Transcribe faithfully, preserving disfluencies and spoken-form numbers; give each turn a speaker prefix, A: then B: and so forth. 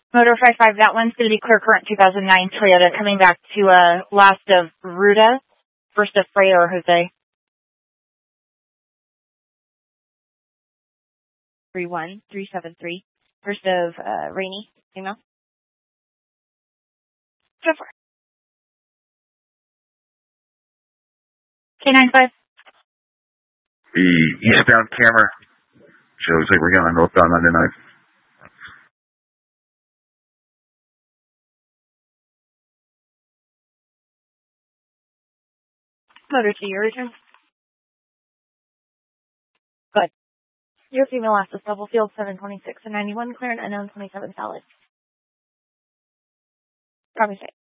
A: Motor five five, that one's going to be Clear Current two thousand nine Toyota coming back to uh, last of Ruta, first of Freya or Jose. three one three seven three, first of uh, Rainy, email. Go for it. K nine five.
B: The eastbound camera shows like we're going northbound ninety-nine.
A: Motor to your return. Good. Your female access double field seven twenty-six and ninety-one, clear and unknown twenty-seven solid. Promise it.